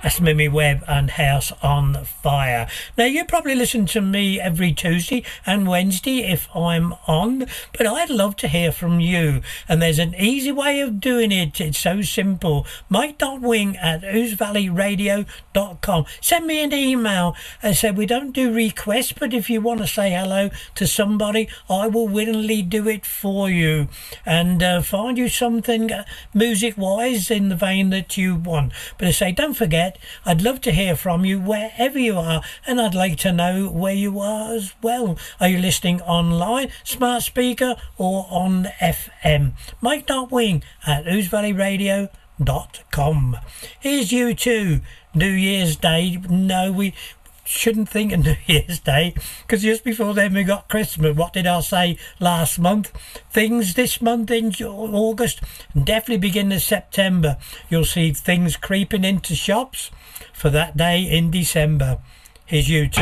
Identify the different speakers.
Speaker 1: That's Mimi Webb and House on Fire. Now, you probably listen to me every Tuesday and Wednesday if I'm on, but I'd love to hear from you. And there's an easy way of doing it. It's so simple. Mike.wing@ousevalleyradio.com. Send me an email and say we don't do requests, but if you want to say hello to somebody, I will willingly do it for you and find you something music-wise in the vein that you want. But I say, don't forget, I'd love to hear from you wherever you are, and I'd like to know where you are as well. Are you listening online, smart speaker, or on FM? Mike.wing@ousevalleyradio.com. Here's U2, New Year's Day. No, we shouldn't think of New Year's Day, because just before then we got Christmas. What did I say last month? Things this month in August, and definitely beginning of September, you'll see things creeping into shops for that day in December. Here's U2.